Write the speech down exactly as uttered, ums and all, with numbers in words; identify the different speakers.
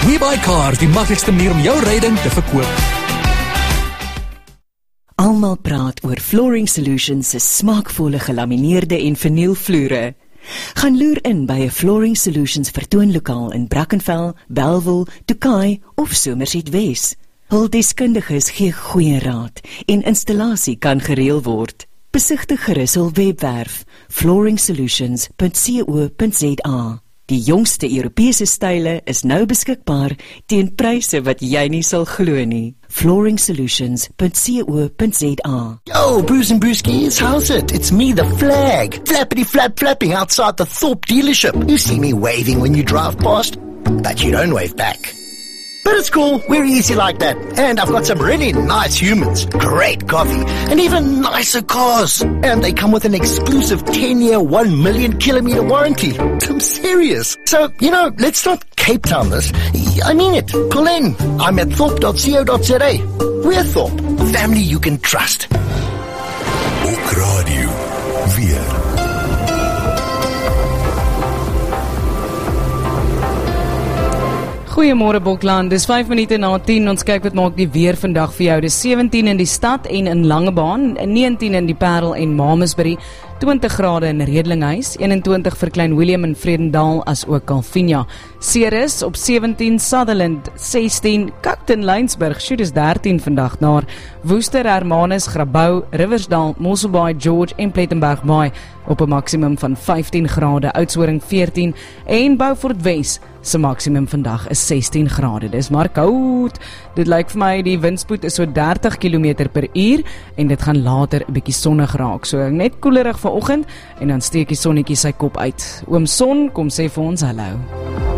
Speaker 1: WeBuyCars, die maklikste manier om jou ryding te verkoop.
Speaker 2: Almal praat oor Flooring Solutions se smaakvolle gelamineerde en vernielvloere. Gaan loer in by 'n Flooring Solutions vertoonlokaal in Brackenfell, Bellville, Tokai of Somerset Wes. Hul deskundiges gee goeie raad en installasie kan gereël word. Besigtig gerus hul webwerf flooring solutions punt co punt za. Die jongste Europese style is nou beskikbaar teen pryse wat jy nie sal glo nie. flooring solutions punt co punt za.
Speaker 3: Yo, Bruce and Brewskis, how's it? It's me, the Flag. Flappity flap flapping outside the Thorpe dealership. You see me waving when you drive past, but you don't wave back. But it's cool, we're easy like that. And I've got some really nice humans, great coffee, and even nicer cars. And they come with an exclusive ten-year, one million kilometer warranty. I'm serious. So, you know, let's not Cape Town this. I mean it. Pull in. I'm at thorpe dot co dot za. We're Thorpe, family you can trust.
Speaker 4: Ook radio, weer.
Speaker 5: Goeiemôre Bokland, dis vyf minute na tien, ons kyk wat maak die weer vandag vir jou. Dis sewentien in die stad en in Langebaan, negentien in die Parel en Mamasbury, twintig grade in Redlinghuis, eenentwintig vir Klein Willem in Vredendal as ook Alfinia. Ceres op sewentien, Sutherland sestien, Cacton Lynsburg, shoot is dertien vandag naar Woester, Hermanus, Grabouw, Riversdal, Mosselbaai, George en Plettenberg Baai op 'n maksimum van vyftien grade, Oudtshoorn veertien en Beaufort Wes se maksimum vandag is sestien grade. Dis maar koud. Dit lyk vir my die windspoed is so dertig kilometer per uur en dit gaan later 'n bietjie sonnig raak. So net koelerig vanoggend en dan steek die sonnetjie sy kop uit. Oom Son kom sê vir ons hallo.